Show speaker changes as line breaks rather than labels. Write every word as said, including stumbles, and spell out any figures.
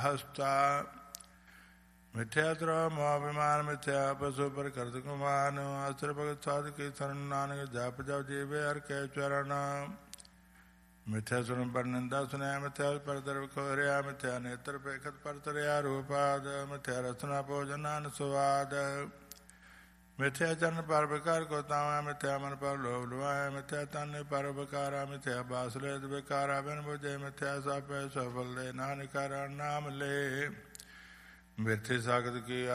ਹਸਤਾ ਮਿਥਿਆ ਤਰੋ ਮੋਹ ਅਭਿਮਾਨ ਮਿਥਿਆ ਪਸੁ ਪਰ ਕਰਤ ਕੁਮਾਨ ਆਸਰ ਭਗਤ ਸਾਧ ਕੀ ਸਰਨ ਨਾਨਕ ਜਪ ਜਪ ਜੀਵੇ ਹਰਿ ਕੈ ਚਰਨ ਮਿਥਿਆ ਸੁਣ ਪਰ ਨਿੰਦਾ ਸੁਨਿਆ ਮਿਥਿਆ ਪਰ ਦਰਵ ਖੋਰਿਆ ਮਿਥਿਆ ਨੇਤਰ ਪੇਖਤ ਪਰ ਤਰਿਆ ਰੂਪਾਦ ਮਿਥਿਆ ਰਸਨਾ ਭੋਜਨ ਨਾਨ ਸੁਆਦ ਮਿਥਿਆ ਚਰਨ ਪਰ ਵਿਕਾਰ ਕੋ ਤਾਵਾ ਮਿਥਿਆ ਮਨ ਪਰ ਲੋਭ ਲੁਆਇਆ ਮਿਥਿਆ ਤਨ ਪਰ ਵਿਕਾਰਾ ਮਿਥਿਆ ਬਾਸ ਲੇਦ ਵਿਕਾਰਾ ਬਿਨ ਬੁਝੇ ਮਿਥਿਆ ਸਾਪੈ ਸਫਲ ਦੇ ਨਾਨਕ ਨਾਮ ਲੈ ਮਿਰਥੇ ਸਾਗਤ ਕੀ